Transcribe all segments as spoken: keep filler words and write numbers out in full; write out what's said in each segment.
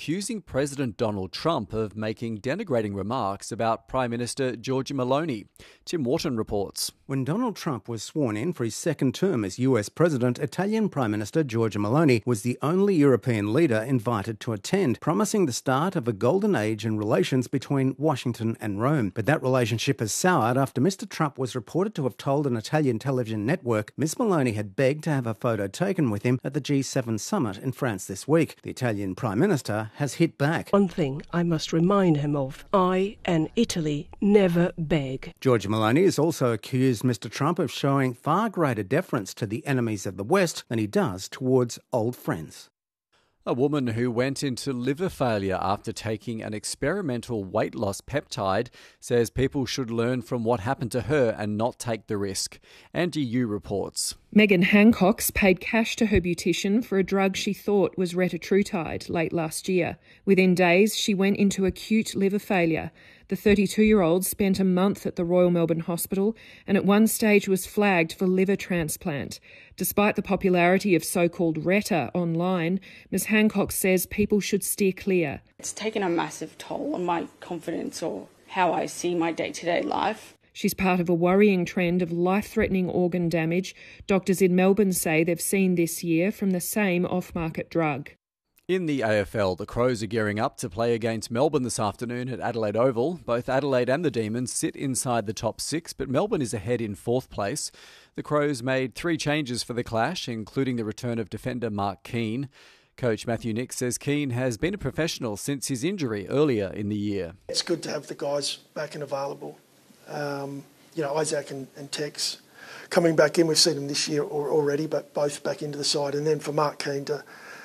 accusing President Donald Trump of making denigrating remarks about Prime Minister Giorgia Meloni. Tim Wharton reports. When Donald Trump was sworn in for his second term as U S President, Italian Prime Minister Giorgia Meloni was the only European leader invited to attend, promising the start of a golden age in relations between Washington and Rome. But that relationship has soured after Mister Trump was reported to have told an Italian television network Miss Meloni had begged to have a photo taken with him at the G seven summit in France this week. The Italian Prime Minister has hit back. One thing I must remind him of: I and Italy never beg. Giorgia Meloni has also accused Mister Trump of showing far greater deference to the enemies of the West than he does towards old friends. A woman who went into liver failure after taking an experimental weight loss peptide says people should learn from what happened to her and not take the risk. Angie Yu reports. Megan Hancox paid cash to her beautician for a drug she thought was retatrutide late last year. Within days, she went into acute liver failure. The thirty-two-year-old spent a month at the Royal Melbourne Hospital and at one stage was flagged for liver transplant. Despite the popularity of so-called Retta online, Miz Hancock says people should steer clear. It's taken a massive toll on my confidence or how I see my day-to-day life. She's part of a worrying trend of life-threatening organ damage doctors in Melbourne say they've seen this year from the same off-market drug. In the A F L, the Crows are gearing up to play against Melbourne this afternoon at Adelaide Oval. Both Adelaide and the Demons sit inside the top six, but Melbourne is ahead in fourth place. The Crows made three changes for the clash, including the return of defender Mark Keane. Coach Matthew Nick says Keane has been a professional since his injury earlier in the year. It's good to have the guys back and available. Um, you know, Isaac and, and Tex coming back in. We've seen them this year already, but both back into the side. And then for Mark Keane to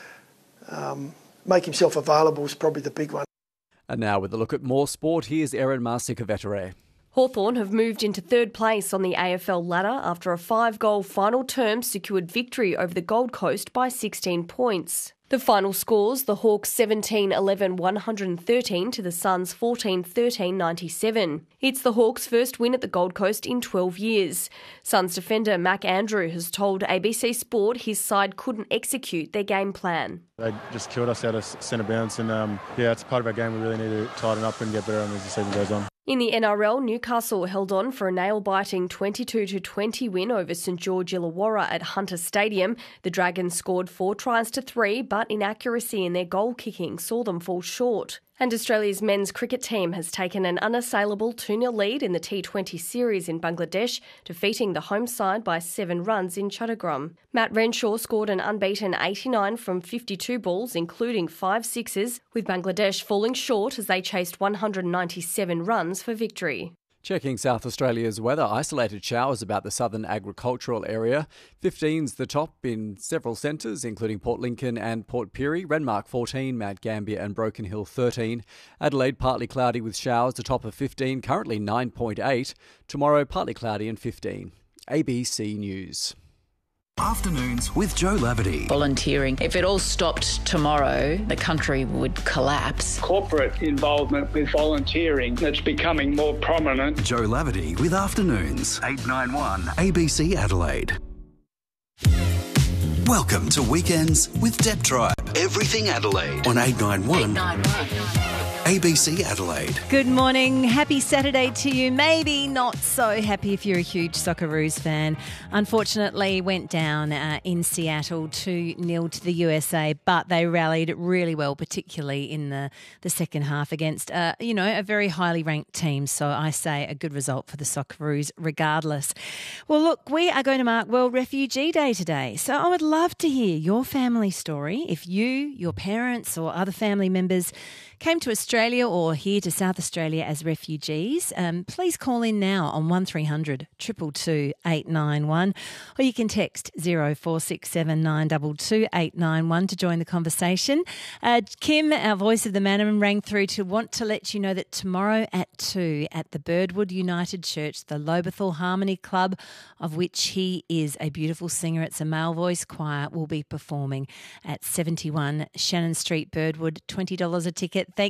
um, make himself available is probably the big one. And now with a look at more sport, here's Erin Marsica-Vettere. Hawthorn have moved into third place on the A F L ladder after a five-goal final term secured victory over the Gold Coast by sixteen points. The final scores, the Hawks seventeen eleven one thirteen to the Suns fourteen thirteen ninety-seven. It's the Hawks' first win at the Gold Coast in twelve years. Suns defender Mac Andrew has told A B C Sport his side couldn't execute their game plan. They just killed us out of centre bounce and um, yeah, it's part of our game we really need to tighten up and get better on as the season goes on. In the N R L, Newcastle held on for a nail-biting twenty-two to twenty win over St George Illawarra at Hunter Stadium. The Dragons scored four tries to three, but inaccuracy in their goal-kicking saw them fall short. And Australia's men's cricket team has taken an unassailable two nil lead in the T twenty series in Bangladesh, defeating the home side by seven runs in Chattagrum. Matt Renshaw scored an unbeaten eighty-nine from fifty-two balls, including five sixes, with Bangladesh falling short as they chased one hundred ninety-seven runs for victory. Checking South Australia's weather, isolated showers about the southern agricultural area. fifteen's the top in several centres, including Port Lincoln and Port Pirie. Renmark fourteen, Mount Gambier and Broken Hill thirteen. Adelaide partly cloudy with showers, a top of fifteen, currently nine point eight. Tomorrow partly cloudy and fifteen. A B C News. Afternoons with Joe Laverty. Volunteering. If it all stopped tomorrow, the country would collapse. Corporate involvement with volunteering that's becoming more prominent. Joe Laverty with Afternoons. eight nine one A B C Adelaide. Welcome to Weekends with Deb Tribe. Everything Adelaide on eight nine one A B C Adelaide. Good morning. Happy Saturday to you. Maybe not so happy if you're a huge Socceroos fan. Unfortunately, went down uh, in Seattle two nil to the U S A, but they rallied really well, particularly in the, the second half against, uh, you know, a very highly ranked team. So I say a good result for the Socceroos regardless. Well, look, we are going to mark World Refugee Day today. So I would love to hear your family story. If you, your parents or other family members came to Australia or here to South Australia as refugees, um, please call in now on one three hundred two two two eight nine one, or you can text zero four six seven nine two two eight nine one to join the conversation. Uh, Kim, our voice of the Mandarin, rang through to want to let you know that tomorrow at two at the Birdwood United Church, the Lobethal Harmony Club, of which he is a beautiful singer, it's a male voice choir, will be performing at seventy-one Shannon Street, Birdwood, twenty dollars a ticket. Thank you, Kim.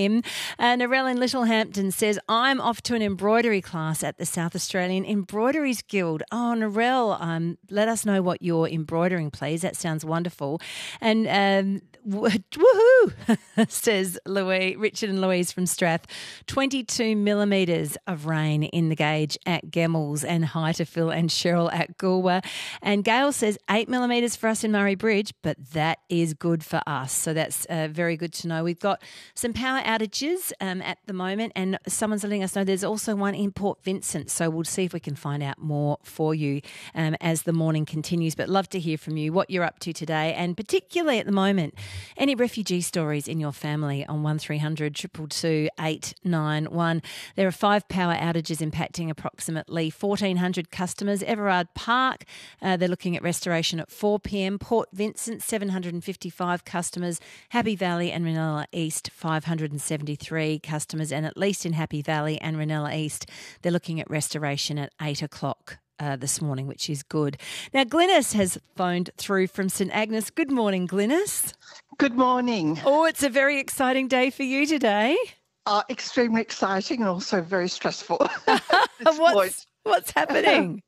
Kim. Uh, Narelle in Littlehampton says, I'm off to an embroidery class at the South Australian Embroideries Guild. Oh, Narelle, um, let us know what you're embroidering, please. That sounds wonderful. And um, woohoo, says Louis, Richard and Louise from Strath. twenty-two millimetres of rain in the gauge at Gemmels, and hi to Phil and Cheryl at Goolwa. And Gail says eight millimetres for us in Murray Bridge, but that is good for us. So that's uh, very good to know. We've got some power outages um, at the moment, and someone's letting us know there's also one in Port Vincent. So we'll see if we can find out more for you um, as the morning continues. But love to hear from you, what you're up to today, and particularly at the moment, any refugee stories in your family on one three hundred two two two eight nine one. There are five power outages impacting approximately fourteen hundred customers. Everard Park, uh, they're looking at restoration at four p.m. Port Vincent, seven hundred fifty-five customers. Happy Valley and Ranella East, five hundred seventy-three customers. And at least in Happy Valley and Ranella East, they're looking at restoration at eight o'clock. Uh, this morning, which is good. Now, Glynis has phoned through from St Agnes. Good morning, Glynis. Good morning. Oh, it's a very exciting day for you today. Uh, extremely exciting and also very stressful. what's, what's happening?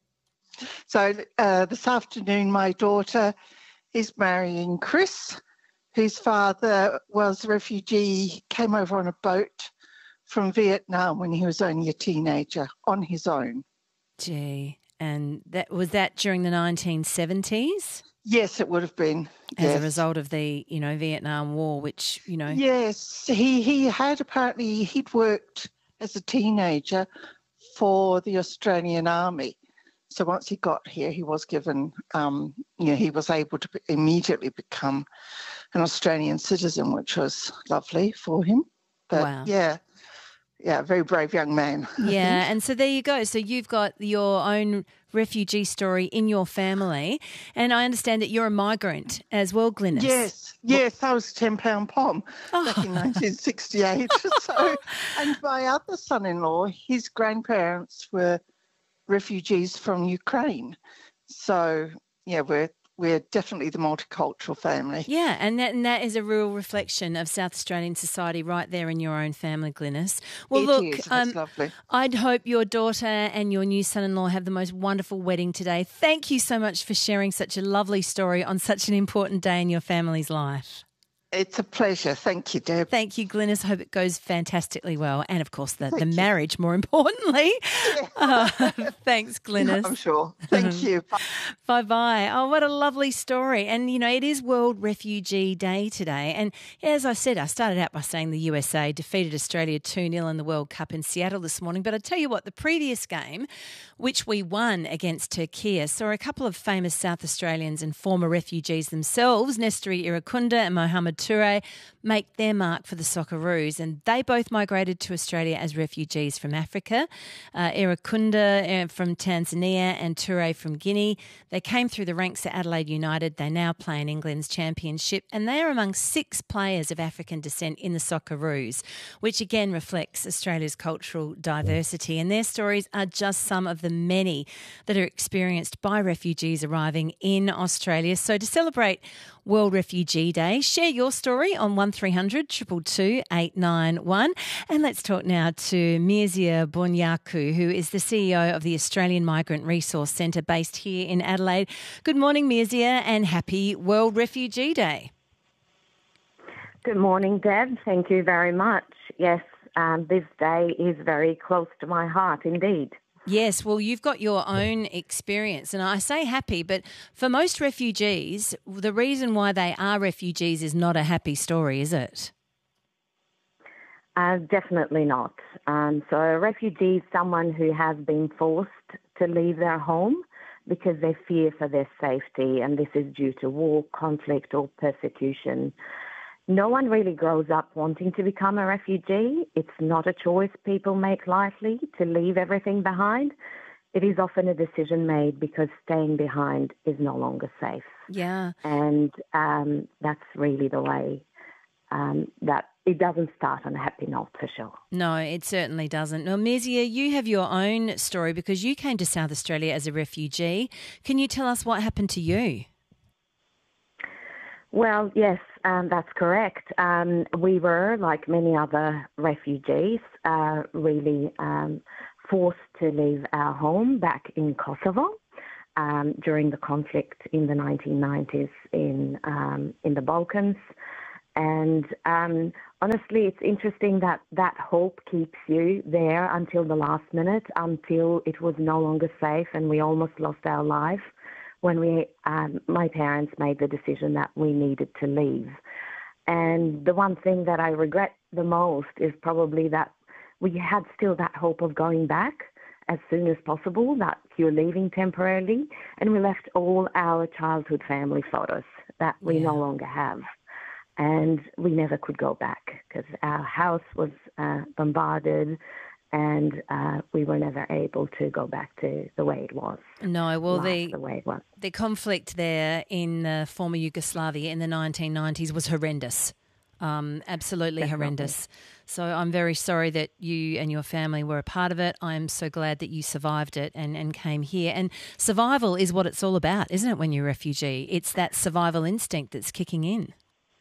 So uh, this afternoon, my daughter is marrying Chris, whose father was a refugee, came over on a boat from Vietnam when he was only a teenager on his own. Gee. And that was that during the nineteen seventies? Yes, it would have been. As yes. a result of the, you know, Vietnam War, which, you know. Yes, he, he had apparently, he'd worked as a teenager for the Australian Army. So once he got here, he was given, um, you know, he was able to immediately become an Australian citizen, which was lovely for him. But wow. yeah. Yeah, very brave young man. Yeah, and so there you go. So you've got your own refugee story in your family, and I understand that you're a migrant as well, Glynis. Yes, yes, I was ten pound pom oh. back in nineteen sixty-eight. So, and my other son-in-law, his grandparents were refugees from Ukraine. So, yeah, we're We're definitely the multicultural family. Yeah, and that, and that is a real reflection of South Australian society right there in your own family, Glynis. Well, it look, is. um, It's lovely. I'd hope your daughter and your new son-in-law have the most wonderful wedding today. Thank you so much for sharing such a lovely story on such an important day in your family's life. It's a pleasure. Thank you, Deb. Thank you, Glynis. Hope it goes fantastically well. And, of course, the, the marriage, more importantly. Yeah. uh, thanks, Glynis. Yeah, I'm sure. Thank you. Bye-bye. Oh, what a lovely story. And, you know, it is World Refugee Day today. And as I said, I started out by saying the U S A defeated Australia two nil in the World Cup in Seattle this morning. But I tell you what, the previous game, which we won against Turkey, saw a couple of famous South Australians and former refugees themselves, Nestori Irakunda and Mohamed Toure, make their mark for the Socceroos, and they both migrated to Australia as refugees from Africa. Uh, Irakunda uh, from Tanzania and Toure from Guinea. They came through the ranks at Adelaide United. They now play in England's Championship, and they are among six players of African descent in the Socceroos, which again reflects Australia's cultural diversity. And their stories are just some of the many that are experienced by refugees arriving in Australia. So to celebrate World Refugee Day, share your story on one three hundred two two two eight nine one. And let's talk now to Mircea Bunyaku, who is the C E O of the Australian Migrant Resource Centre based here in Adelaide. Good morning, Mircea, and happy World Refugee Day. Good morning, Deb. Thank you very much. Yes, um, this day is very close to my heart indeed. Yes, well, you've got your own experience, and I say happy, but for most refugees, the reason why they are refugees is not a happy story, is it? Uh, definitely not. Um, so a refugee is someone who has been forced to leave their home because they fear for their safety, and this is due to war, conflict, or persecution. No one really grows up wanting to become a refugee. It's not a choice people make lightly to leave everything behind. It is often a decision made because staying behind is no longer safe. Yeah. And um, that's really the way um, that it doesn't start on a happy note for sure. No, it certainly doesn't. Now, Mircea, you have your own story because you came to South Australia as a refugee. Can you tell us what happened to you? Well, yes, um, that's correct. Um, we were, like many other refugees, uh, really um, forced to leave our home back in Kosovo um, during the conflict in the nineteen nineties in um, in the Balkans. And um, honestly, it's interesting that that hope keeps you there until the last minute, until it was no longer safe and we almost lost our life when we, um, my parents made the decision that we needed to leave. And the one thing that I regret the most is probably that we had still that hope of going back as soon as possible, that you're leaving temporarily, and we left all our childhood family photos that we yeah. no longer have. And we never could go back because our house was uh, bombarded and uh, we were never able to go back to the way it was. No, well, the, the, way it was. the conflict there in the former Yugoslavia in the nineteen nineties was horrendous, um, absolutely Definitely. horrendous. So I'm very sorry that you and your family were a part of it. I'm so glad that you survived it and, and came here. And survival is what it's all about, isn't it, when you're a refugee? It's that survival instinct that's kicking in.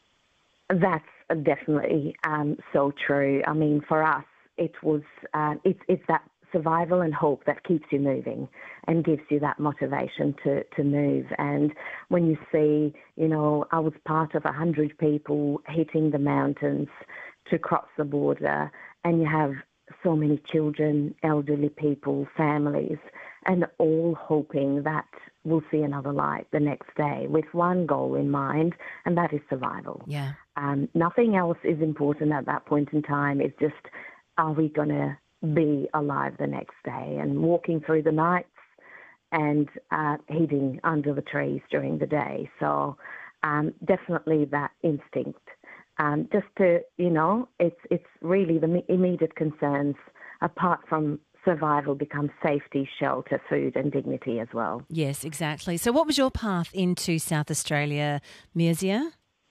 That's definitely um, so true. I mean, for us, it was uh, it's it's that survival and hope that keeps you moving and gives you that motivation to, to move. And when you see, you know, I was part of a hundred people hitting the mountains to cross the border, and you have so many children, elderly people, families, and all hoping that we'll see another light the next day with one goal in mind, and that is survival. Yeah. Um, nothing else is important at that point in time. It's just, are we going to be alive the next day? And walking through the nights and uh, hiding under the trees during the day. So um, definitely that instinct. Um, just to, you know, it's it's really the immediate concerns, apart from survival, becomes safety, shelter, food and dignity as well. Yes, exactly. So what was your path into South Australia, Mirza?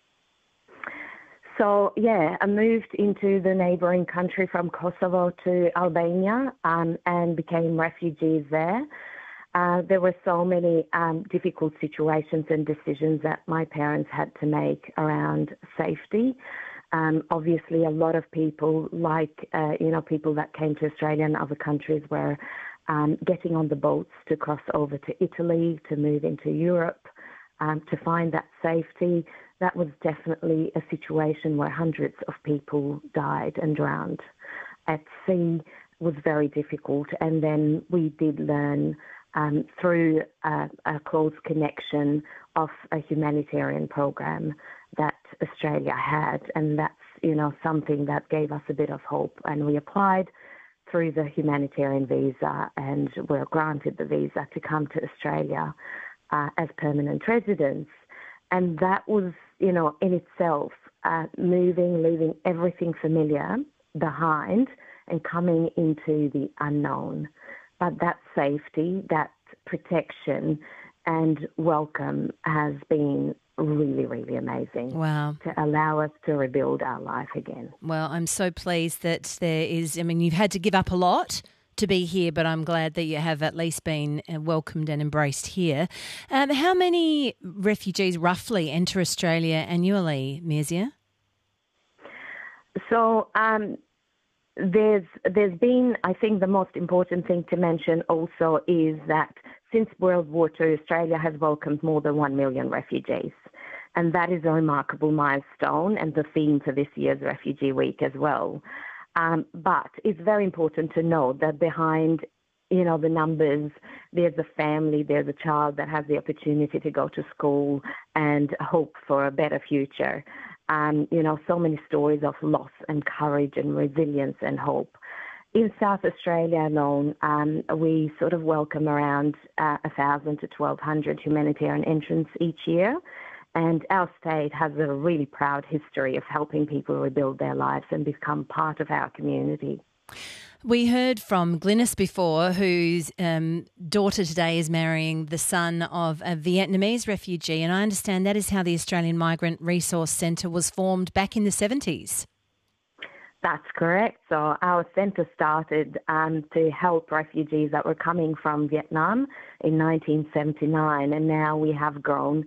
So, yeah, I moved into the neighbouring country from Kosovo to Albania um, and became refugees there. Uh, there were so many um, difficult situations and decisions that my parents had to make around safety. Um, obviously, a lot of people, like, uh, you know, people that came to Australia and other countries were um, getting on the boats to cross over to Italy, to move into Europe, um, to find that safety. That was definitely a situation where hundreds of people died and drowned. At sea was very difficult. And then we did learn um, through a, a close connection of a humanitarian program that Australia had. And that's, you know, something that gave us a bit of hope. And we applied through the humanitarian visa and were granted the visa to come to Australia uh, as permanent residents. And that was, you know, in itself, uh, moving, leaving everything familiar behind and coming into the unknown. But that safety, that protection and welcome has been really, really amazing. Wow. To allow us to rebuild our life again. Well, I'm so pleased that there is, I mean, you've had to give up a lot to be here, but I'm glad that you have at least been welcomed and embraced here. Um, how many refugees roughly enter Australia annually, Mirza? So um, there's there's been, I think the most important thing to mention also is that since World War Two, Australia has welcomed more than one million refugees. And that is a remarkable milestone and the theme for this year's Refugee Week as well. Um, but it's very important to know that behind, you know, the numbers, there's a family, there's a child that has the opportunity to go to school and hope for a better future. Um, you know, so many stories of loss and courage and resilience and hope. In South Australia alone, um, we sort of welcome around uh, one thousand to twelve hundred humanitarian entrants each year. And our state has a really proud history of helping people rebuild their lives and become part of our community. We heard from Glynis before, whose um, daughter today is marrying the son of a Vietnamese refugee, and I understand that is how the Australian Migrant Resource Centre was formed back in the seventies. That's correct. So our centre started um, to help refugees that were coming from Vietnam in nineteen seventy-nine, and now we have grown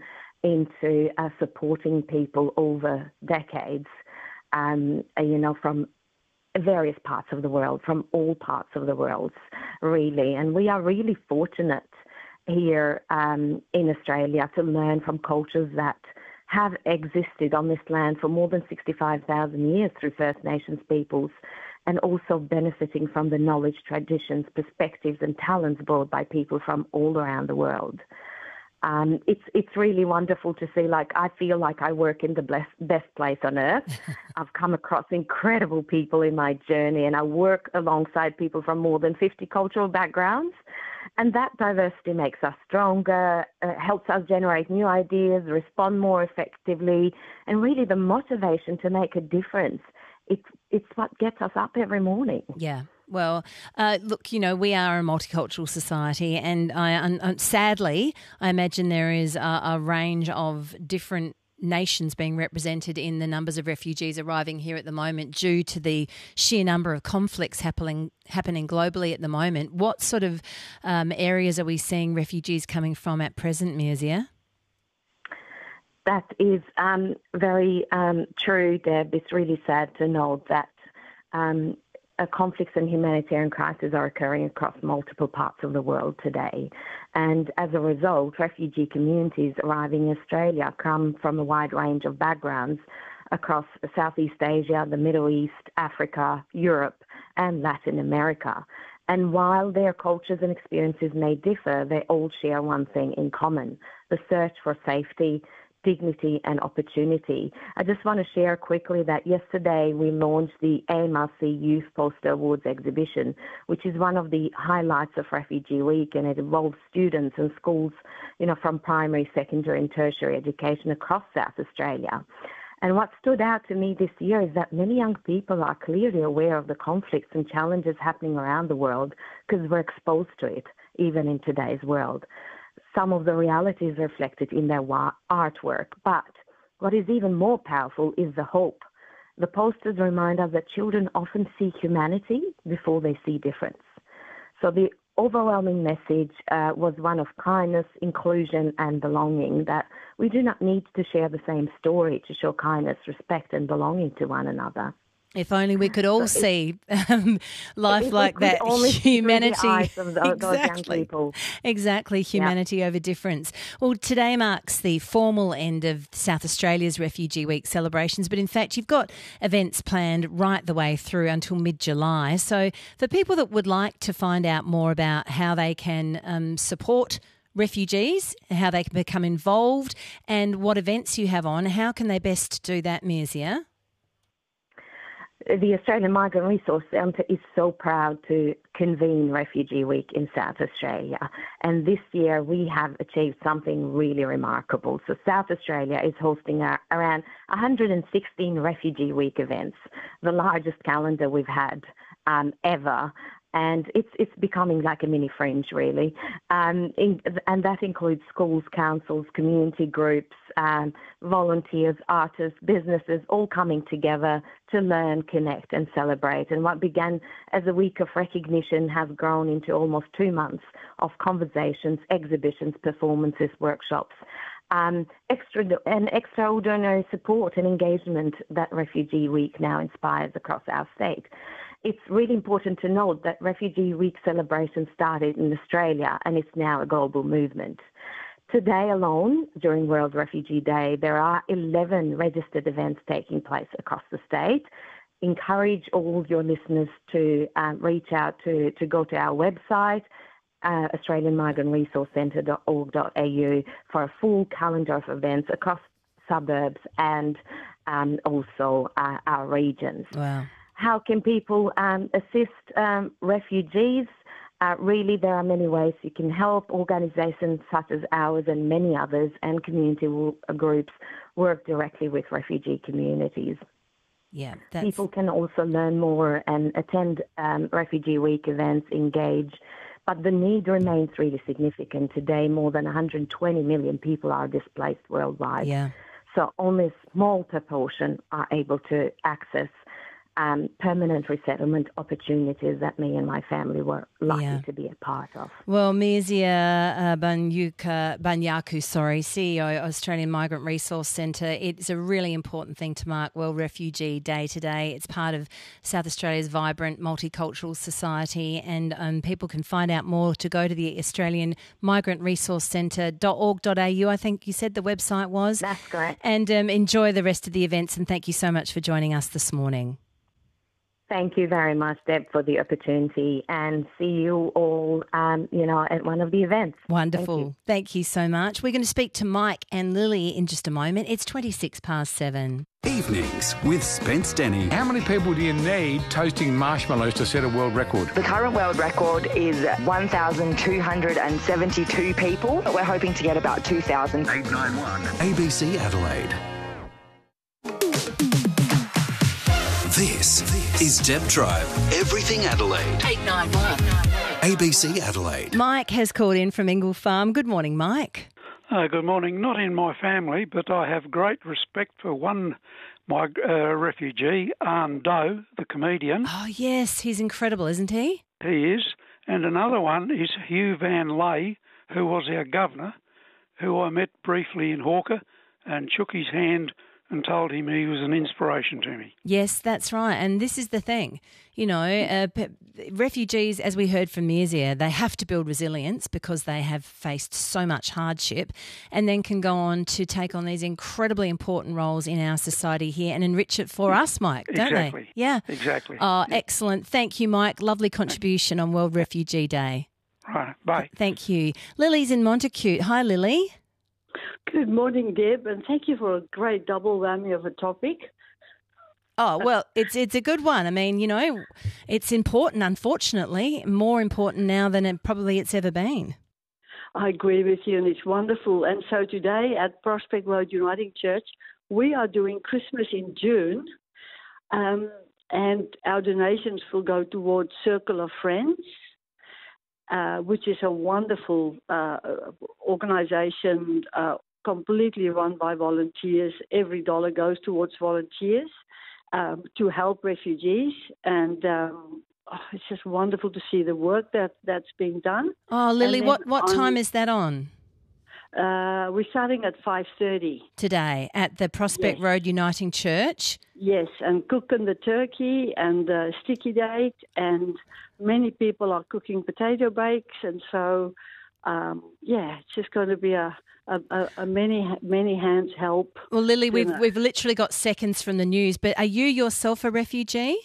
into uh, supporting people over decades, um, you know, from various parts of the world, from all parts of the world, really. And we are really fortunate here um, in Australia to learn from cultures that have existed on this land for more than sixty-five thousand years through First Nations peoples, and also benefiting from the knowledge, traditions, perspectives and talents brought by people from all around the world. Um, it's it's really wonderful to see. Like, I feel like I work in the best, best place on earth. I've come across incredible people in my journey, and I work alongside people from more than fifty cultural backgrounds. And that diversity makes us stronger, uh, helps us generate new ideas, respond more effectively, and really the motivation to make a difference. It's, it's what gets us up every morning. Yeah. Well, uh, look, you know, we are a multicultural society, and I, um, sadly, I imagine there is a, a range of different nations being represented in the numbers of refugees arriving here at the moment due to the sheer number of conflicts happening happening globally at the moment. What sort of um, areas are we seeing refugees coming from at present, Mirzia? That is um, very um, true, Deb. It's really sad to know that um, Uh, conflicts and humanitarian crises are occurring across multiple parts of the world today. And as a result, refugee communities arriving in Australia come from a wide range of backgrounds across Southeast Asia, the Middle East, Africa, Europe, and Latin America. And while their cultures and experiences may differ, they all share one thing in common: the search for safety, dignity and opportunity. I just want to share quickly that yesterday we launched the A M R C Youth Poster Awards exhibition, which is one of the highlights of Refugee Week, and it involves students and schools, you know, from primary, secondary and tertiary education across South Australia. And what stood out to me this year is that many young people are clearly aware of the conflicts and challenges happening around the world because we're exposed to it, even in today's world. Some of the realities reflected in their wa- artwork, but what is even more powerful is the hope. The posters remind us that children often see humanity before they see difference. So the overwhelming message uh, was one of kindness, inclusion and belonging, that we do not need to share the same story to show kindness, respect and belonging to one another. If only we could all so see um, life like that, humanity. Of the, exactly. Young exactly, humanity yeah. over difference. Well, today marks the formal end of South Australia's Refugee Week celebrations, but in fact you've got events planned right the way through until mid-July. So for people that would like to find out more about how they can um, support refugees, how they can become involved and what events you have on, how can they best do that, Mirzia? The Australian Migrant Resource Centre is so proud to convene Refugee Week in South Australia. And this year we have achieved something really remarkable. So South Australia is hosting our, around one hundred sixteen Refugee Week events, the largest calendar we've had um, ever. And it's it's becoming like a mini fringe, really. Um, in, and that includes schools, councils, community groups, um, volunteers, artists, businesses, all coming together to learn, connect and celebrate. And what began as a week of recognition has grown into almost two months of conversations, exhibitions, performances, workshops. Um, extra and extraordinary support and engagement that Refugee Week now inspires across our state. It's really important to note that Refugee Week celebrations started in Australia and it's now a global movement. Today alone, during World Refugee Day, there are eleven registered events taking place across the state. Encourage all your listeners to um, reach out to, to go to our website, uh, australian migrant resource centre dot org dot a u, for a full calendar of events across suburbs and um, also uh, our regions. Wow. How can people um, assist um, refugees? Uh, really, there are many ways you can help. Organisations such as ours and many others and community w- groups work directly with refugee communities. Yeah, that's... People can also learn more and attend um, Refugee Week events, engage. But the need remains really significant. Today, more than one hundred twenty million people are displaced worldwide. Yeah. So only a small proportion are able to access um, permanent resettlement opportunities that me and my family were lucky Yeah. to be a part of. Well, Mirzia uh, Banyuka, Banyaku, sorry, C E O, Australian Migrant Resource Centre. It's a really important thing to mark World Refugee Day today. It's part of South Australia's vibrant multicultural society, and um, people can find out more to go to the Australian Migrant Resource Centre dot org dot a u, I think you said the website was. That's correct. And um, enjoy the rest of the events, and thank you so much for joining us this morning. Thank you very much, Deb, for the opportunity, and see you all, um, you know, at one of the events. Wonderful. Thank you. Thank you so much. We're going to speak to Mike and Lily in just a moment. It's twenty-six past seven. Evenings with Spence Denny. How many people do you need toasting marshmallows to set a world record? The current world record is one thousand two hundred seventy-two people. We're hoping to get about two thousand. eight nine one A B C Adelaide. This is Deb Tribe. Everything Adelaide. eight nine one A B C Adelaide. Mike has called in from Ingle Farm. Good morning, Mike. Uh, good morning. Not in my family, but I have great respect for one my uh, refugee, Arn Doe, the comedian. Oh, yes, he's incredible, isn't he? He is. And another one is Hugh Van Lay, who was our governor, who I met briefly in Hawker and shook his hand and told him he was an inspiration to me. Yes, that's right. And this is the thing. You know, uh, p- refugees, as we heard from Mirzia, they have to build resilience because they have faced so much hardship, and then can go on to take on these incredibly important roles in our society here and enrich it for us, Mike, don't Exactly. they? Yeah. Exactly. Oh, Yeah. excellent. Thank you, Mike. Lovely contribution on World Refugee Day. Right. Bye. Thank you. Lily's in Montacute. Hi, Lily. Good morning, Deb, and thank you for a great double whammy of a topic. Oh, well, it's it's a good one. I mean, you know, it's important, unfortunately, more important now than it probably it's ever been. I agree with you, and it's wonderful. And so today at Prospect Road Uniting Church, we are doing Christmas in June, um, and our donations will go towards Circle of Friends, uh, which is a wonderful uh, organisation, uh, completely run by volunteers. Every dollar goes towards volunteers um, to help refugees, and um, oh, it's just wonderful to see the work that, that's being done. Oh, Lily, And what, then what on- time is that on? Uh, we're starting at five thirty. Today at the Prospect Yes. Road Uniting Church. Yes, and cooking the turkey and the sticky date, and many people are cooking potato bakes, and so um, yeah, it's just going to be a, a, a, a many many hands help. Well, Lily, we've dinner. we've literally got seconds from the news, but are you yourself a refugee?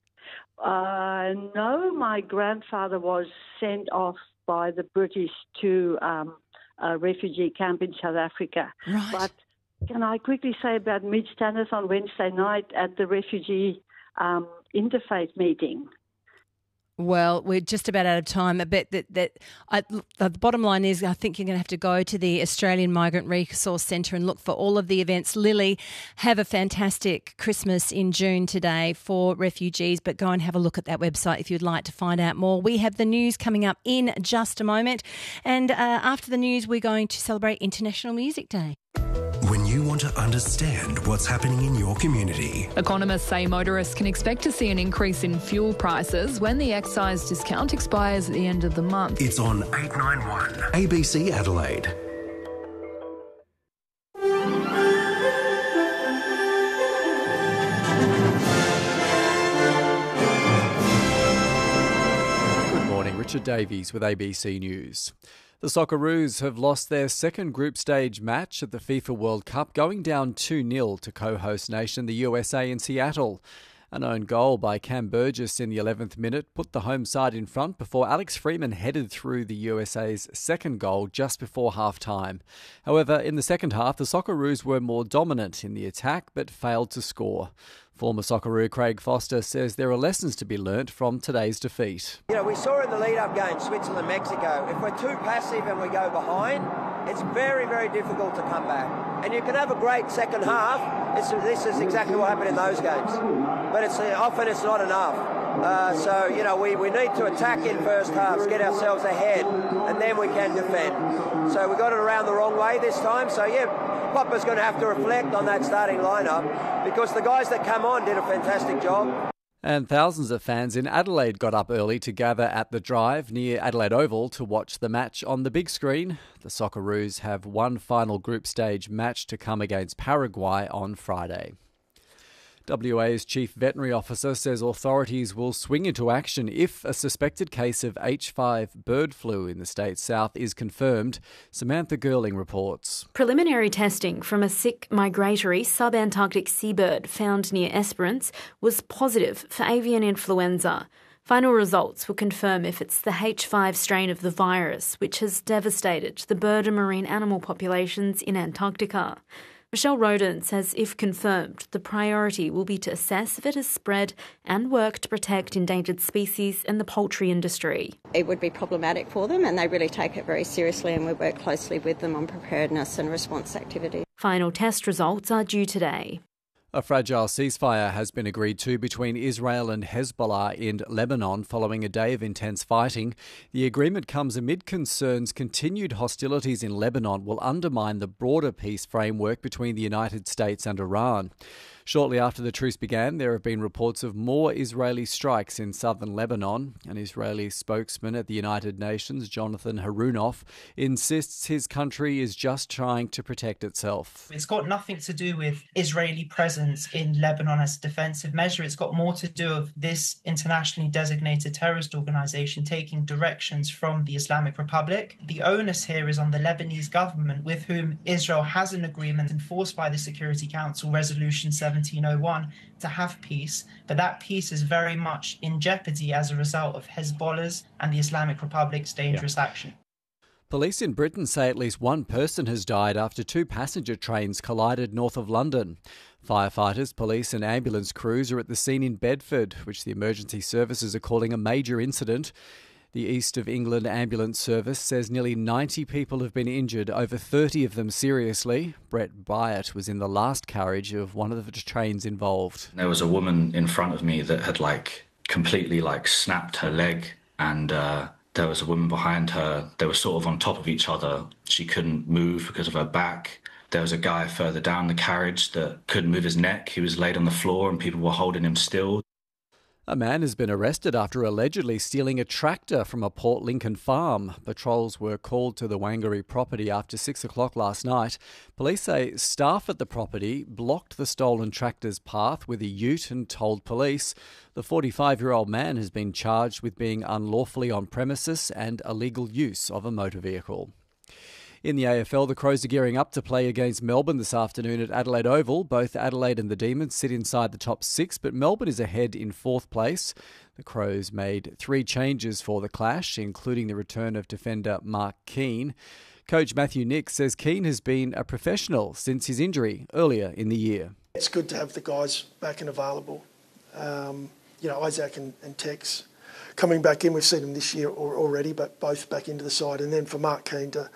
Uh, no, my grandfather was sent off by the British to um, a refugee camp in South Africa. Right. But can I quickly say about Mitch Tanner on Wednesday night at the refugee um, interfaith meeting? Well, we're just about out of time. But that, that I, the bottom line is I think you're going to have to go to the Australian Migrant Resource Centre and look for all of the events. Lily, have a fantastic Christmas in June today for refugees, but go and have a look at that website if you'd like to find out more. We have the news coming up in just a moment. And uh, after the news, we're going to celebrate International Music Day. When you want to understand what's happening in your community. Economists say motorists can expect to see an increase in fuel prices when the excise discount expires at the end of the month. It's on eight nine one A B C Adelaide. Good morning, Richard Davies with A B C News. The Socceroos have lost their second group stage match at the FIFA World Cup, going down two nil to co-host nation the U S A in Seattle. An own goal by Cam Burgess in the eleventh minute put the home side in front before Alex Freeman headed through the U S A's second goal just before half-time. However, in the second half, the Socceroos were more dominant in the attack but failed to score. Former Socceroo Craig Foster says there are lessons to be learnt from today's defeat. You know, we saw in the lead-up game, Switzerland-Mexico, if we're too passive and we go behind, it's very, very difficult to come back. And you can have a great second half. It's, this is exactly what happened in those games. But it's often it's not enough. Uh, so, you know, we, we need to attack in first halves, get ourselves ahead, and then we can defend. So we got it around the wrong way this time. So, yeah, Popper's going to have to reflect on that starting lineup because the guys that come on did a fantastic job. And thousands of fans in Adelaide got up early to gather at the Drive near Adelaide Oval to watch the match on the big screen. The Socceroos have one final group stage match to come against Paraguay on Friday. W A's Chief Veterinary Officer says authorities will swing into action if a suspected case of H five bird flu in the state's south is confirmed. Samantha Girling reports. Preliminary testing from a sick migratory subantarctic seabird found near Esperance was positive for avian influenza. Final results will confirm if it's the H five strain of the virus, which has devastated the bird and marine animal populations in Antarctica. Michelle Roden says if confirmed, the priority will be to assess if it has spread and work to protect endangered species in the poultry industry. It would be problematic for them, and they really take it very seriously, and we work closely with them on preparedness and response activity. Final test results are due today. A fragile ceasefire has been agreed to between Israel and Hezbollah in Lebanon following a day of intense fighting. The agreement comes amid concerns continued hostilities in Lebanon will undermine the broader peace framework between the United States and Iran. Shortly after the truce began, there have been reports of more Israeli strikes in southern Lebanon. An Israeli spokesman at the United Nations, Jonathan Harunoff, insists his country is just trying to protect itself. It's got nothing to do with Israeli presence in Lebanon as a defensive measure. It's got more to do with this internationally designated terrorist organisation taking directions from the Islamic Republic. The onus here is on the Lebanese government, with whom Israel has an agreement enforced by the Security Council Resolution seventeen oh one to have peace, but that peace is very much in jeopardy as a result of Hezbollah's and the Islamic Republic's dangerous yeah. action. Police in Britain say at least one person has died after two passenger trains collided north of London. Firefighters, police and ambulance crews are at the scene in Bedford, which the emergency services are calling a major incident. The East of England Ambulance Service says nearly ninety people have been injured, over thirty of them seriously. Brett Byatt was in the last carriage of one of the trains involved. There was a woman in front of me that had like completely like snapped her leg, and uh, there was a woman behind her. They were sort of on top of each other. She couldn't move because of her back. There was a guy further down the carriage that couldn't move his neck. He was laid on the floor and people were holding him still. A man has been arrested after allegedly stealing a tractor from a Port Lincoln farm. Patrols were called to the Wangaree property after six o'clock last night. Police say staff at the property blocked the stolen tractor's path with a ute and told police. The forty-five-year-old man has been charged with being unlawfully on premises and illegal use of a motor vehicle. In the A F L, the Crows are gearing up to play against Melbourne this afternoon at Adelaide Oval. Both Adelaide and the Demons sit inside the top six, but Melbourne is ahead in fourth place. The Crows made three changes for the clash, including the return of defender Mark Keane. Coach Matthew Nick says Keane has been a professional since his injury earlier in the year. It's good to have the guys back and available. Um, you know, Isaac and, and Tex coming back in. We've seen them this year already, but both back into the side. And then for Mark Keane to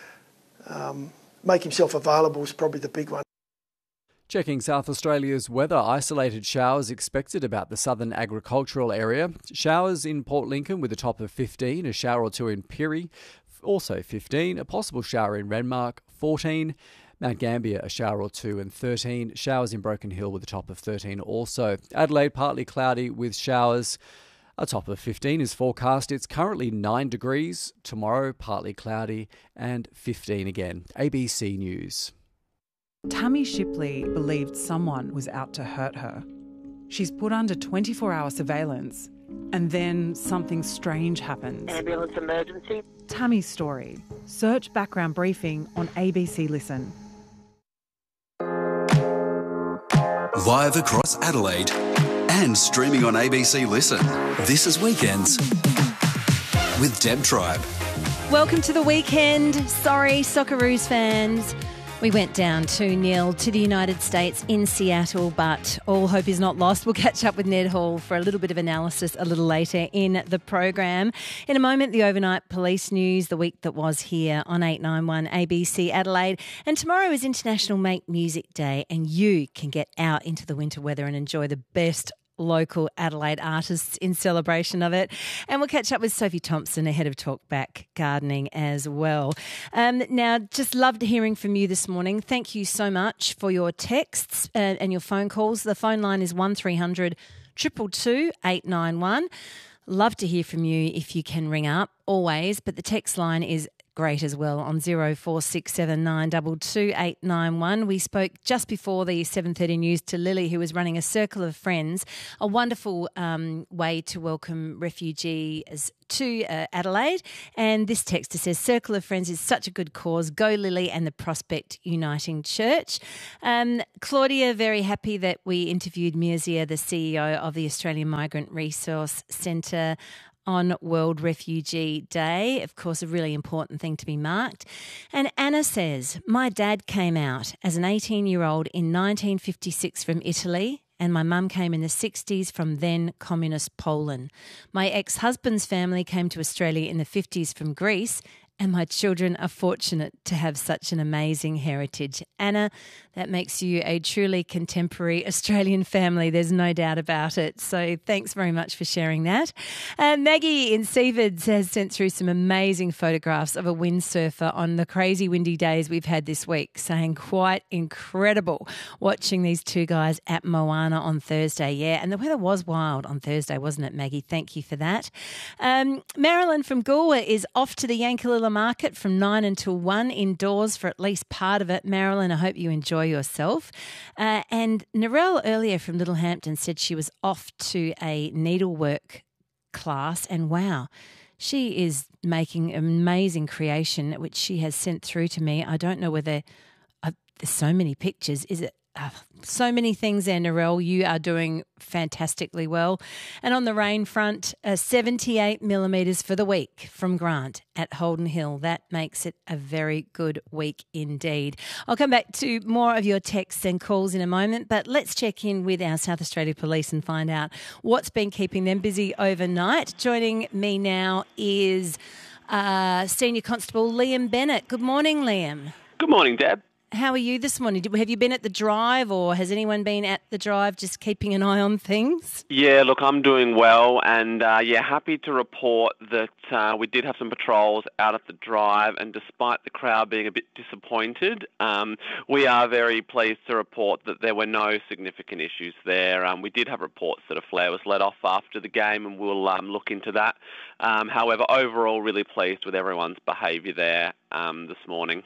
Um, make himself available is probably the big one. Checking South Australia's weather, isolated showers expected about the southern agricultural area. Showers in Port Lincoln with a top of fifteen, a shower or two in Pirrie, also fifteen, a possible shower in Renmark, fourteen, Mount Gambier a shower or two and thirteen, showers in Broken Hill with a top of thirteen also. Adelaide partly cloudy with showers. A top of fifteen is forecast. It's currently nine degrees. Tomorrow, partly cloudy and fifteen again. A B C News. Tammy Shipley believed someone was out to hurt her. She's put under twenty-four hour surveillance, and then something strange happens. Ambulance emergency. Tammy's story. Search background briefing on A B C Listen. Live across Adelaide and streaming on A B C Listen. This is Weekends with Deb Tribe. Welcome to the weekend. Sorry, Socceroos fans. We went down two nil to the United States in Seattle, but all hope is not lost. We'll catch up with Ned Hall for a little bit of analysis a little later in the program. In a moment, the overnight police news, the week that was here on eight ninety-one A B C Adelaide. And tomorrow is International Make Music Day, and you can get out into the winter weather and enjoy the best local Adelaide artists in celebration of it. And we'll catch up with Sophie Thompson ahead of Talkback Gardening as well. Um, now, just loved hearing from you this morning. Thank you so much for your texts uh, and your phone calls. The phone line is one three hundred Triple two eight nine one. Love to hear from you if you can ring up, always, but the text line is great as well on zero four six seven nine two two eight nine one. We spoke just before the seven thirty news to Lily, who was running a Circle of Friends, a wonderful um, way to welcome refugees to uh, Adelaide. And this texter says, Circle of Friends is such a good cause. Go Lily and the Prospect Uniting Church. Um, Claudia, very happy that we interviewed Mirzia, the C E O of the Australian Migrant Resource Centre, on World Refugee Day. Of course, a really important thing to be marked. And Anna says, my dad came out as an eighteen-year-old in nineteen fifty-six from Italy, and my mum came in the sixties from then communist Poland. My ex-husband's family came to Australia in the fifties from Greece, and my children are fortunate to have such an amazing heritage. Anna, that makes you a truly contemporary Australian family. There's no doubt about it. So thanks very much for sharing that. Uh, Maggie in Seafords has sent through some amazing photographs of a windsurfer on the crazy windy days we've had this week, saying quite incredible watching these two guys at Moana on Thursday. Yeah, and the weather was wild on Thursday, wasn't it, Maggie? Thank you for that. Um, Marilyn from Galway is off to the Yankalilla Market from nine until one indoors for at least part of it. Marilyn, I hope you enjoy yourself. Uh, and Narelle earlier from Littlehampton said she was off to a needlework class, and wow, she is making an amazing creation which she has sent through to me. I don't know whether uh, there's so many pictures. Is it Uh, so many things there, Narelle. You are doing fantastically well. And on the rain front, uh, seventy-eight millimetres for the week from Grant at Holden Hill. That makes it a very good week indeed. I'll come back to more of your texts and calls in a moment, but let's check in with our South Australia Police and find out what's been keeping them busy overnight. Joining me now is uh, Senior Constable Liam Bennett. Good morning, Liam. Good morning, Deb. How are you this morning? Have you been at the drive, or has anyone been at the drive just keeping an eye on things? Yeah, look, I'm doing well, and uh, yeah, happy to report that uh, we did have some patrols out at the drive, and despite the crowd being a bit disappointed, um, we are very pleased to report that there were no significant issues there. Um, we did have reports that a flare was let off after the game, and we'll um, look into that. Um, however, overall, really pleased with everyone's behaviour there um, this morning.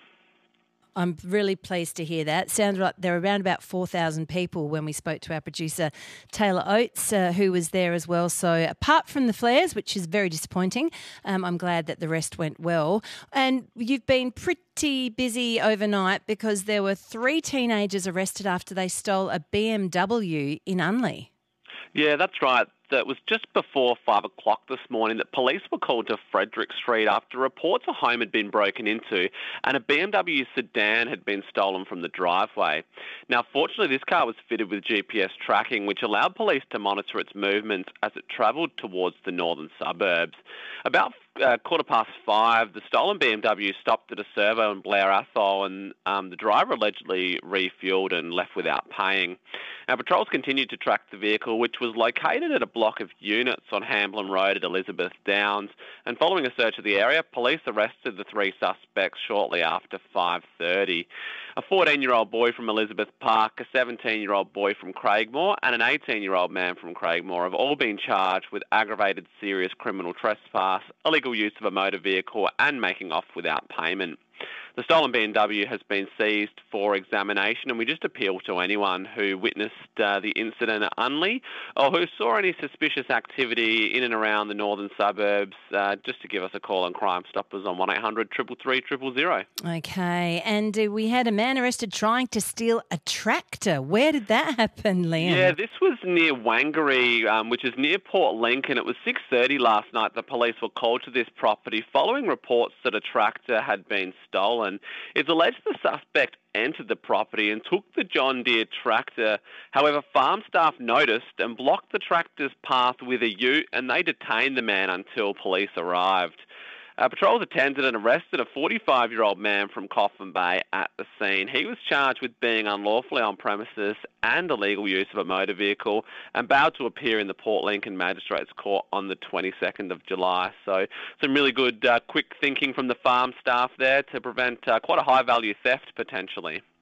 I'm really pleased to hear that. Sounds like there were around about four thousand people when we spoke to our producer, Taylor Oates, uh, who was there as well. So apart from the flares, which is very disappointing, um, I'm glad that the rest went well. And you've been pretty busy overnight because there were three teenagers arrested after they stole a B M W in Unley. Yeah, that's right. It was just before five o'clock this morning that police were called to Frederick Street after reports a home had been broken into and a B M W sedan had been stolen from the driveway. Now, fortunately, this car was fitted with G P S tracking, which allowed police to monitor its movements as it travelled towards the northern suburbs. About uh, quarter past five, the stolen B M W stopped at a servo in Blair Athol, and um, the driver allegedly refuelled and left without paying. Now, patrols continued to track the vehicle, which was located at a block of units on Hamblin Road at Elizabeth Downs, and following a search of the area, police arrested the three suspects shortly after five thirty. A fourteen-year-old boy from Elizabeth Park, a seventeen-year-old boy from Craigmore, and an eighteen-year-old man from Craigmore have all been charged with aggravated serious criminal trespass, illegal use of a motor vehicle, and making off without payment. The stolen B M W has been seized for examination, and we just appeal to anyone who witnessed uh, the incident at Unley or who saw any suspicious activity in and around the northern suburbs, uh, just to give us a call on Crime Stoppers on one eight hundred, three three three, zero zero. Okay, and uh, we had a man arrested trying to steal a tractor. Where did that happen, Liam? Yeah, this was near Wangaree, um, which is near Port Lincoln. It was six thirty last night. The police were called to this property following reports that a tractor had been stolen. It's alleged the suspect entered the property and took the John Deere tractor. However, farm staff noticed and blocked the tractor's path with a ute, and they detained the man until police arrived. Uh, patrols attended and arrested a forty-five-year-old man from Coffin Bay at the scene. He was charged with being unlawfully on premises and illegal use of a motor vehicle, and vowed to appear in the Port Lincoln Magistrates Court on the twenty-second of July. So some really good uh, quick thinking from the farm staff there to prevent uh, quite a high-value theft potentially.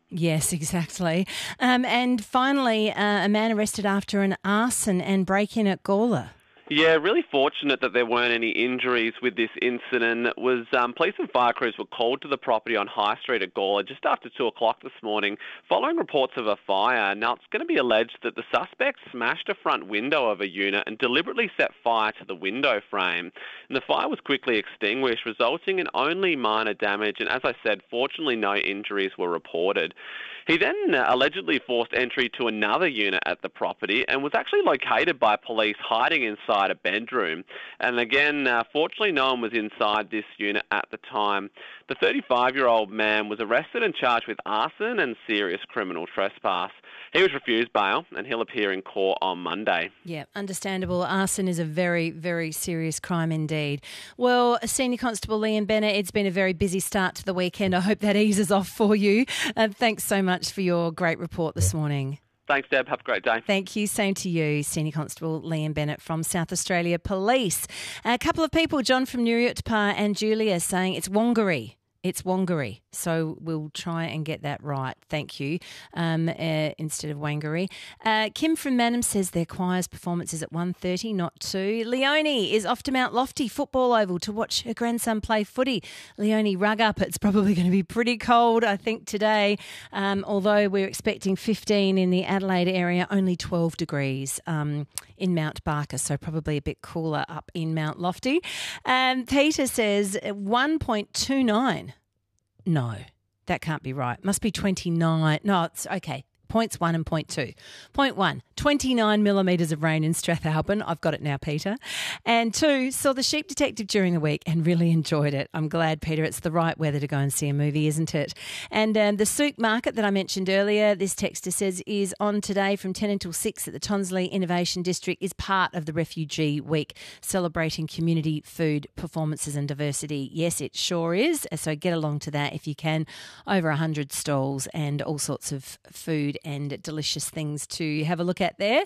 Yes, exactly. Um, and finally, uh, a man arrested after an arson and break-in at Gawler. Yeah, really fortunate that there weren't any injuries with this incident. It was um, police and fire crews were called to the property on High Street at Gawler just after two o'clock this morning following reports of a fire. Now, it's going to be alleged that the suspect smashed a front window of a unit and deliberately set fire to the window frame. And the fire was quickly extinguished, resulting in only minor damage. And as I said, fortunately, no injuries were reported. He then uh, allegedly forced entry to another unit at the property and was actually located by police hiding inside a bedroom. And again, uh, fortunately, no one was inside this unit at the time. The thirty-five-year-old man was arrested and charged with arson and serious criminal trespass. He was refused bail and he'll appear in court on Monday. Yeah, understandable. Arson is a very, very serious crime indeed. Well, Senior Constable Liam Bennett, it's been a very busy start to the weekend. I hope that eases off for you. Uh, thanks so much for your great report this morning. Thanks, Deb. Have a great day. Thank you. Same to you, Senior Constable Liam Bennett from South Australia Police. A couple of people, John from Nuriootpa and Julia, saying it's Wongaree. It's Wongaree, so we'll try and get that right. Thank you, um, uh, instead of Wangaree. Uh, Kim from Manham says their choir's performance is at one thirty, not two. Leonie is off to Mount Lofty Football Oval to watch her grandson play footy. Leonie, rug up. It's probably going to be pretty cold, I think, today, um, although we're expecting fifteen in the Adelaide area, only twelve degrees um, in Mount Barker, so probably a bit cooler up in Mount Lofty. Um, Peter says one point two nine. No, that can't be right. Must be twenty-nine. No, it's okay. Points one and point two. Point one, twenty-nine millimetres of rain in Strathalbyn. I've got it now, Peter. And two, saw The Sheep Detective during the week and really enjoyed it. I'm glad, Peter. It's the right weather to go and see a movie, isn't it? And um, the souk market that I mentioned earlier, this texter says, is on today from ten until six at the Tonsley Innovation District, is part of the Refugee Week, celebrating community food, performances and diversity. Yes, it sure is. So get along to that if you can. Over one hundred stalls and all sorts of food and delicious things to have a look at there.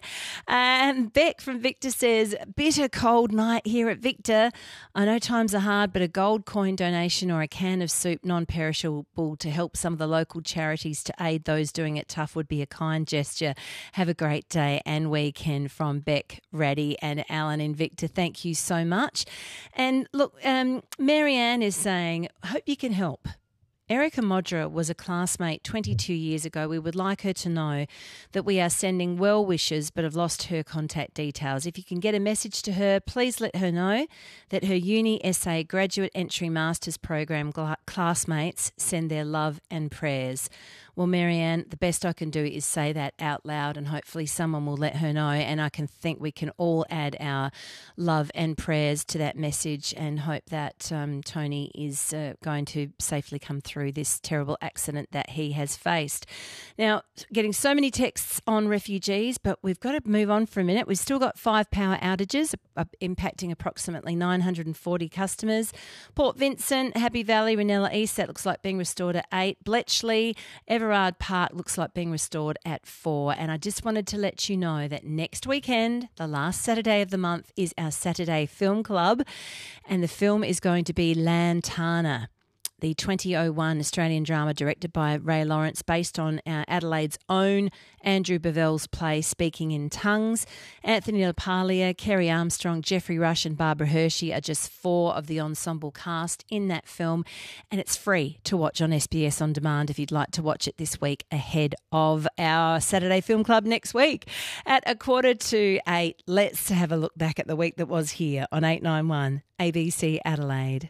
And Beck from Victor says, bitter cold night here at Victor. I know times are hard, but a gold coin donation or a can of soup, non-perishable, to help some of the local charities to aid those doing it tough would be a kind gesture. Have a great day and weekend from Beck, Raddy and Alan in Victor. Thank you so much. And look, um, Marianne is saying, hope you can help. Erica Modra was a classmate twenty-two years ago. We would like her to know that we are sending well wishes but have lost her contact details. If you can get a message to her, please let her know that her Uni S A Graduate Entry Masters Program gl- classmates send their love and prayers. Well, Marianne, the best I can do is say that out loud and hopefully someone will let her know, and I can think we can all add our love and prayers to that message and hope that um, Tony is uh, going to safely come through this terrible accident that he has faced. Now, getting so many texts on refugees, but we've got to move on for a minute. We've still got five power outages uh, impacting approximately nine hundred forty customers. Port Vincent, Happy Valley, Ranella East, that looks like being restored at eight. Bletchley, Everard Park looks like being restored at four. And I just wanted to let you know that next weekend, the last Saturday of the month, is our Saturday Film Club. And the film is going to be Lantana, the twenty oh one Australian drama directed by Ray Lawrence, based on uh, Adelaide's own Andrew Bovell's play Speaking in Tongues. Anthony LaPaglia, Kerry Armstrong, Jeffrey Rush and Barbara Hershey are just four of the ensemble cast in that film, and it's free to watch on S B S On Demand if you'd like to watch it this week ahead of our Saturday Film Club next week. At a quarter to eight, let's have a look back at the week that was here on eight ninety-one A B C Adelaide.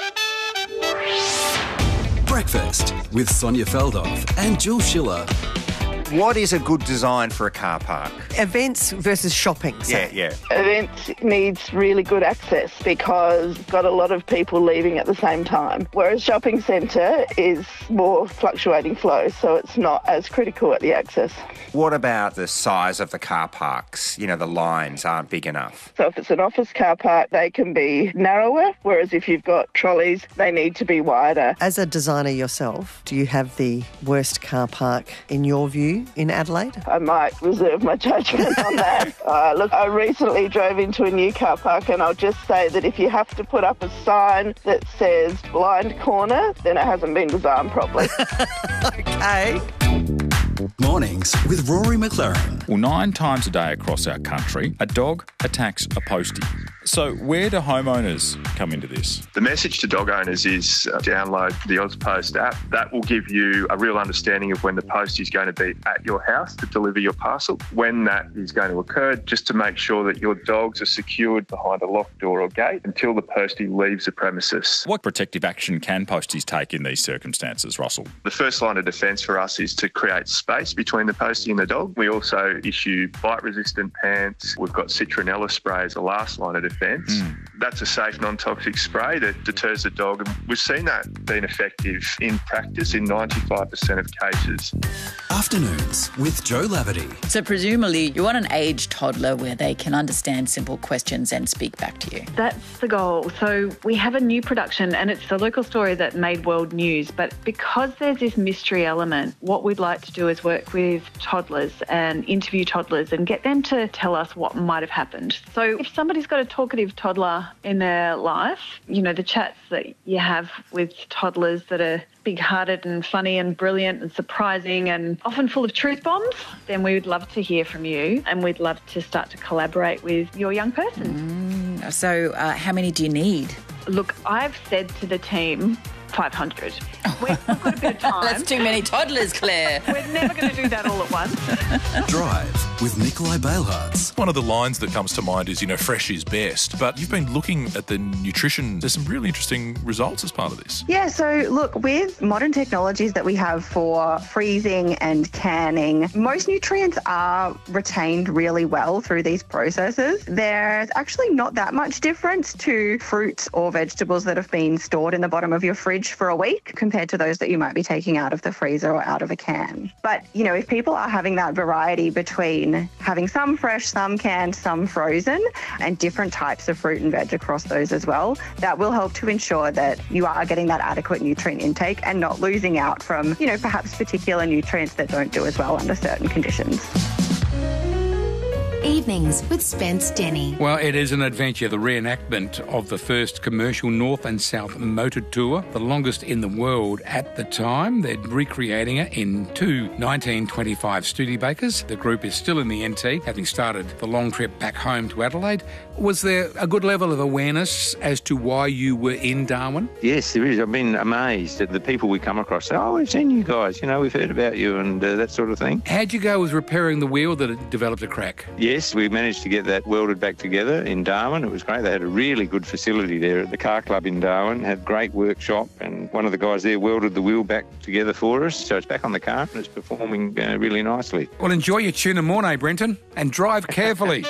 Breakfast with Sonia Feldhoff and Jules Schiller. What is a good design for a car park? Events versus shopping. So. Yeah, yeah. Events needs really good access because you've got a lot of people leaving at the same time, whereas shopping centre is more fluctuating flow, so it's not as critical at the access. What about the size of the car parks? You know, the lines aren't big enough. So if it's an office car park, they can be narrower, whereas if you've got trolleys, they need to be wider. As a designer yourself, do you have the worst car park in your view in Adelaide? I might reserve my judgment on that. Uh, look, I recently drove into a new car park, and I'll just say that if you have to put up a sign that says blind corner, then it hasn't been designed properly. Okay. Mornings with Rory McLaren. Well, nine times a day across our country, a dog attacks a postie. So where do homeowners come into this? The message to dog owners is uh, download the AusPost app. That will give you a real understanding of when the postie is going to be at your house to deliver your parcel, when that is going to occur, just to make sure that your dogs are secured behind a locked door or gate until the postie leaves the premises. What protective action can posties take in these circumstances, Russell? The first line of defence for us is to create space between the postie and the dog. We also issue bite-resistant pants. We've got citronella spray as the last line of defence. Mm. That's a safe, non-toxic spray that deters the dog, and we've seen that being effective in practice in ninety-five percent of cases. Afternoons with Joe Laverty. So presumably you want an aged toddler where they can understand simple questions and speak back to you. That's the goal. So we have a new production, and it's a local story that made world news, but because there's this mystery element, what we'd like to do is work with toddlers and interview toddlers and get them to tell us what might have happened. So if somebody's got a talkative toddler in their life, you know, the chats that you have with toddlers that are big-hearted and funny and brilliant and surprising and often full of truth bombs, then we would love to hear from you, and we'd love to start to collaborate with your young person. Mm, so uh, how many do you need? Look, I've said to the team five hundred. We've got a bit of time. That's too many toddlers, Claire. We're never going to do that all at once. Drive with Nikolai Bailhartz. One of the lines that comes to mind is, you know, fresh is best. But you've been looking at the nutrition. There's some really interesting results as part of this. Yeah, so look, with modern technologies that we have for freezing and canning, most nutrients are retained really well through these processes. There's actually not that much difference to fruits or vegetables that have been stored in the bottom of your fridge for a week compared to those that you might be taking out of the freezer or out of a can. But, you know, if people are having that variety between having some fresh, some canned, some frozen, and different types of fruit and veg across those as well, that will help to ensure that you are getting that adequate nutrient intake and not losing out from, you know, perhaps particular nutrients that don't do as well under certain conditions. Evenings with Spence Denny. Well, it is an adventure, the reenactment of the first commercial North and South motor tour, the longest in the world at the time. They're recreating it in two nineteen twenty-five Studebakers. The group is still in the N T, having started the long trip back home to Adelaide. Was there a good level of awareness as to why you were in Darwin? Yes, there is. I've been amazed at the people we come across. Say, oh, we've seen you guys, you know, we've heard about you and uh, that sort of thing. How'd you go with repairing the wheel that had developed a crack? Yes, we managed to get that welded back together in Darwin. It was great. They had a really good facility there at the car club in Darwin, had a great workshop, and one of the guys there welded the wheel back together for us. So it's back on the car and it's performing uh, really nicely. Well, enjoy your tuna mornay, Brenton, and drive carefully.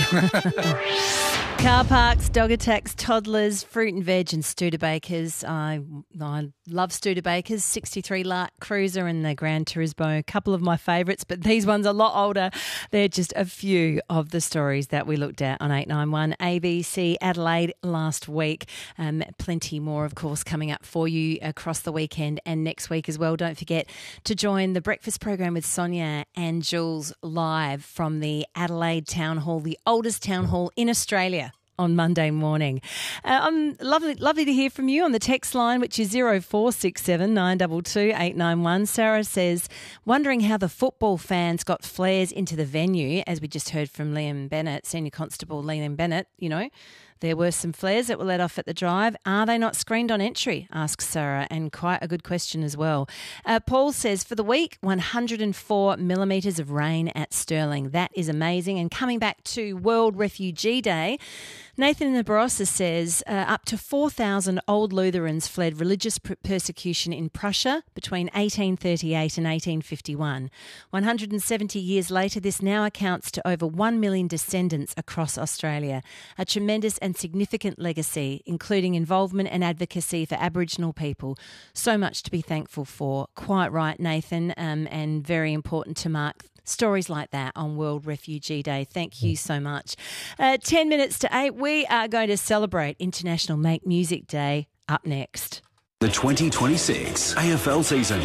Car parks, dog attacks, toddlers, fruit and veg and Studebakers. I, I love Studebakers, sixty-three Lark Cruiser and the Gran Turismo, a couple of my favourites, but these ones are a lot older. They're just a few of the stories that we looked at on eight nine one A B C Adelaide last week. Um, plenty more, of course, coming up for you across the weekend and next week as well. Don't forget to join the breakfast program with Sonia and Jules live from the Adelaide Town Hall, the oldest town hall in Australia, on Monday morning. Uh, um, lovely lovely to hear from you on the text line, which is zero four six seven nine two two eight nine one. Sarah says, wondering how the football fans got flares into the venue, as we just heard from Liam Bennett, Senior Constable Liam Bennett, you know. There were some flares that were let off at the drive. Are they not screened on entry? Asks Sarah, and quite a good question as well. Uh, Paul says, for the week, one hundred four millimetres of rain at Stirling. That is amazing. And coming back to World Refugee Day, Nathan in the Barossa says uh, up to four thousand old Lutherans fled religious per- persecution in Prussia between eighteen thirty-eight and eighteen fifty-one. one hundred seventy years later, this now accounts to over one million descendants across Australia. A tremendous and significant legacy, including involvement and advocacy for Aboriginal people. So much to be thankful for. Quite right, Nathan, um, and very important to mark stories like that on World Refugee Day. Thank you so much. Uh, ten minutes to eight, we are going to celebrate International Make Music Day up next. The twenty twenty-six A F L season.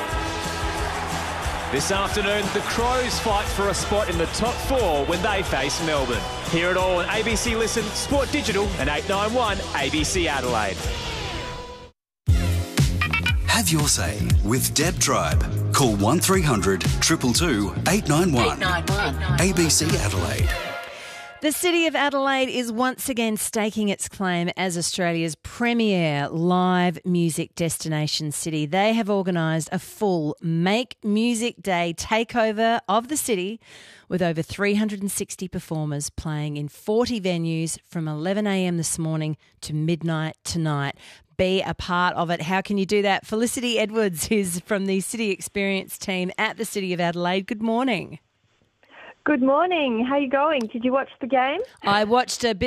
This afternoon, the Crows fight for a spot in the top four when they face Melbourne. Hear it all on A B C Listen, Sport Digital and eight nine one A B C Adelaide. Have your say with Deb Tribe. Call one three hundred two two two eight nine one. A B C Adelaide. The City of Adelaide is once again staking its claim as Australia's premier live music destination city. They have organised a full Make Music Day takeover of the city with over three hundred sixty performers playing in forty venues from eleven a m this morning to midnight tonight. Be a part of it. How can you do that? Felicity Edwards is from the City Experience team at the City of Adelaide. Good morning. Good morning. How are you going? Did you watch the game? I watched a bit.